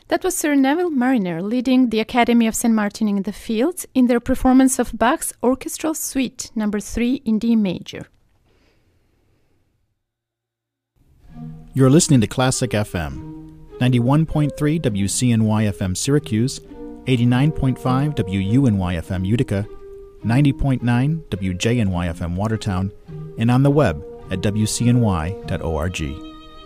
That was Sir Neville Marriner leading the Academy of St. Martin in the Fields in their performance of Bach's Orchestral Suite No. 3 in D major. You're listening to Classic FM, 91.3 WCNY FM Syracuse, 89.5 WUNY FM Utica, 90.9 WJNY FM Watertown, and on the web at wcny.org.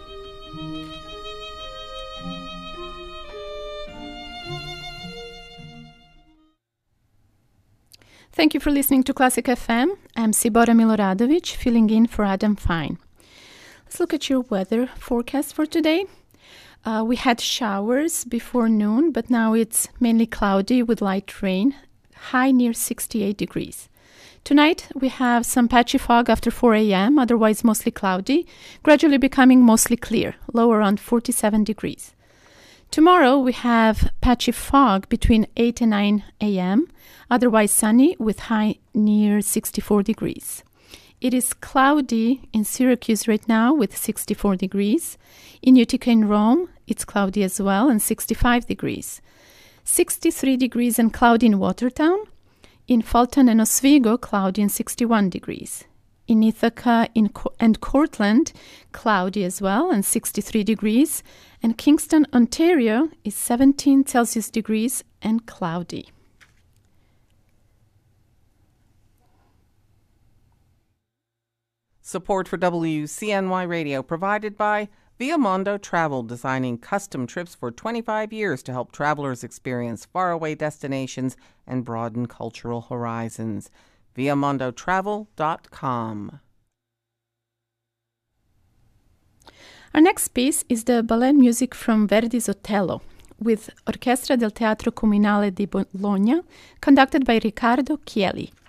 Thank you for listening to Classic FM. I'm Sibora Miloradovic, filling in for Adam Fine. Let's look at your weather forecast for today. We had showers before noon, but now it's mainly cloudy with light rain, high near 68 degrees. Tonight, we have some patchy fog after 4 a.m., otherwise mostly cloudy, gradually becoming mostly clear, low around 47 degrees. Tomorrow, we have patchy fog between 8 and 9 a.m., otherwise sunny with high near 64 degrees. It is cloudy in Syracuse right now with 64 degrees. In Utica and Rome, it's cloudy as well and 65 degrees. 63 degrees and cloudy in Watertown. In Fulton and Oswego, cloudy and 61 degrees. In Ithaca and Cortland, cloudy as well and 63 degrees. And Kingston, Ontario is 17 Celsius degrees and cloudy. Support for WCNY Radio provided by Viamondo Travel, designing custom trips for 25 years to help travelers experience faraway destinations and broaden cultural horizons. Viamondotravel.com. Our next piece is the ballet music from Verdi's Otello, with Orchestra del Teatro Comunale di Bologna, conducted by Riccardo Chieli.